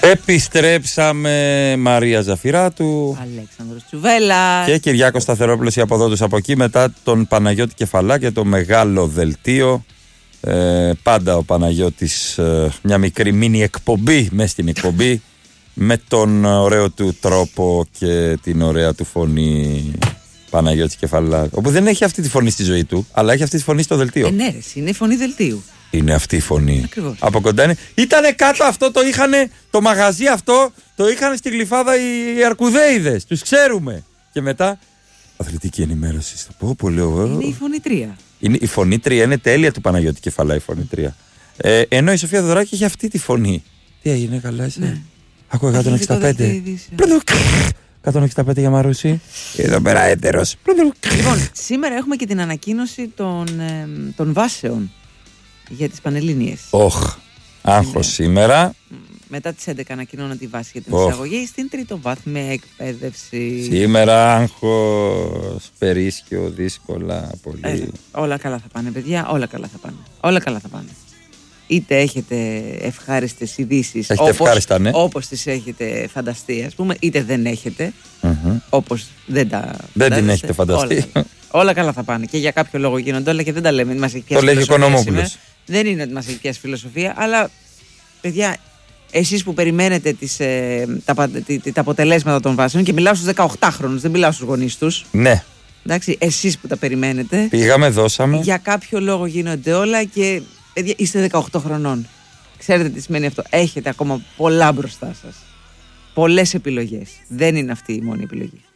Επιστρέψαμε. Μαρία Ζαφυράτου, Αλέξανδρος Τσουβέλλας και Κυριάκος Σταθερόπουλος, οι από εδώ τους από εκεί. Μετά τον Παναγιώτη Κεφαλά και το μεγάλο δελτίο. Πάντα ο Παναγιώτης μια μικρή μίνι εκπομπή μες στην εκπομπή, με τον ωραίο του τρόπο και την ωραία του φωνή. Παναγιώτης Κεφαλά, όπου δεν έχει αυτή τη φωνή στη ζωή του, αλλά έχει αυτή τη φωνή στο δελτίο. Ναι, είναι η φωνή δελτίου. Είναι αυτή η φωνή. Ακριβώς. Από κοντά είναι. Ήτανε κάτω αυτό, το είχανε, το μαγαζί αυτό, το είχαν στη Γλυφάδα οι Αρκουδέιδες. Τους ξέρουμε. Και μετά, αθλητική ενημέρωση. Στο πω πολύ ωραίο. Είναι η φωνήτρια. Η φωνήτρια είναι τέλεια του Παναγιώτη Κεφαλά, η φωνήτρια. Ενώ η Σοφία Δωράκη έχει αυτή τη φωνή. Τι έγινε, καλά είσαι? Ναι. Ακούω 165. 165 για Μαρούση. Εδώ πέρα έτερος. Λοιπόν, σήμερα έχουμε και την ανακοίνωση των βάσεων για τις Πανελλήνιες. Άγχος σήμερα. Μετά τις 11 ανακοινώνω τη βάση για την εισαγωγή στην τριτοβάθμια εκπαίδευση. Σήμερα άγχος, περίσσιο, δύσκολα, πολύ. Όλα καλά θα πάνε, παιδιά, όλα καλά θα πάνε. Όλα καλά θα πάνε. Είτε έχετε ευχάριστες ειδήσεις, όπως τις έχετε φανταστεί, ας πούμε, είτε δεν έχετε, όπως δεν την έχετε φανταστεί. Όλα καλά θα πάνε. Και για κάποιο λόγο γίνονται όλα και δεν τα λέμε. Μας έχει πιάσει το λέγει ο Οικονομόπουλος. Δεν είναι ότι μας έχει πιάσει φιλοσοφία, αλλά παιδιά, εσείς που περιμένετε τα αποτελέσματα των βάσεων, και μιλάω στους 18χρονους, δεν μιλάω στους γονείς τους. Ναι. Εντάξει, εσείς που τα περιμένετε. Πήγαμε, δώσαμε. Για κάποιο λόγο γίνονται όλα και παιδιά, είστε 18 χρονών. Ξέρετε τι σημαίνει αυτό? Έχετε ακόμα πολλά μπροστά σας. Πολλές επιλογές. Δεν είναι αυτή η μόνη επιλογή.